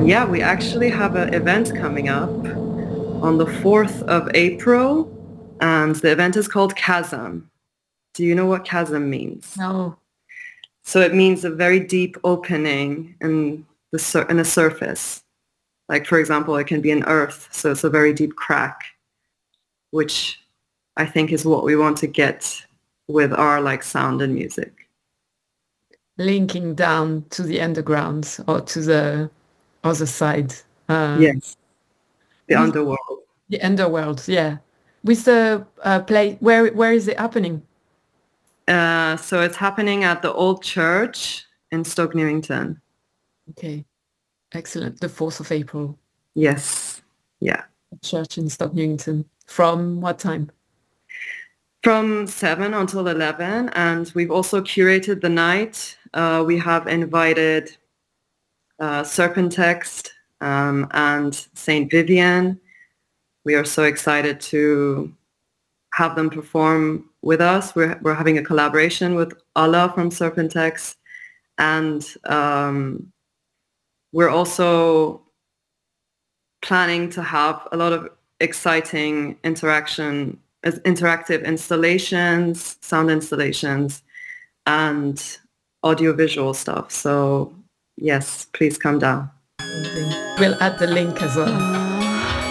Yeah, we actually have an event coming up on the 4th of April, and the event is called Chasm. Do you know what chasm means? No. So it means a very deep opening in a surface. Like, for example, it can be an earth, so it's a very deep crack, which I think is what we want to get with our like sound and music. Linking down to the underground or to the other side. Yes, the With underworld. the underworld, yeah. With the play, where is it happening? So it's happening at the old church in Stoke Newington. Okay, excellent. The 4th of April, Yes, yeah. church in Stoke Newington. From what time? From 7 until 11, and we've also curated the night. We have invited Serpentext and Saint Vivian. We are so excited to have them perform with us. We're having a collaboration with Allah from Serpentext, and we're also planning to have a lot of exciting interactive installations, sound installations, and audiovisual stuff. So yes, please come down. Amazing. We'll add the link as well.